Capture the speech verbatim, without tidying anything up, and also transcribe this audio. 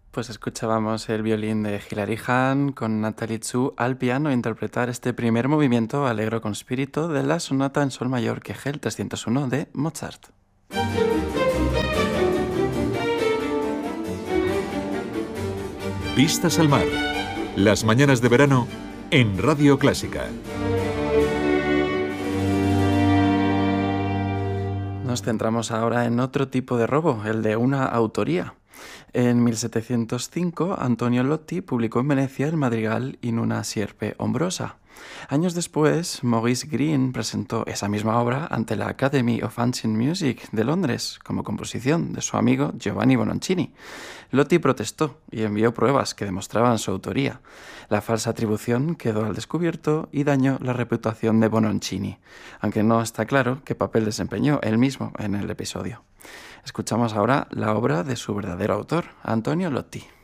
Pues escuchábamos el violín de Hilary Hahn con Natalie Tsu al piano interpretar este primer movimiento alegro con spirito de la sonata en sol mayor que G trescientos uno de Mozart. Vistas al mar. Las mañanas de verano en Radio Clásica. Nos centramos ahora en otro tipo de robo, el de una autoría. En mil setecientos cinco, Antonio Lotti publicó en Venecia el madrigal In una sierpe ombrosa. Años después, Maurice Greene presentó esa misma obra ante la Academy of Ancient Music de Londres como composición de su amigo Giovanni Bononcini. Lotti protestó y envió pruebas que demostraban su autoría. La falsa atribución quedó al descubierto y dañó la reputación de Bononcini, aunque no está claro qué papel desempeñó él mismo en el episodio. Escuchamos ahora la obra de su verdadero autor, Antonio Lotti.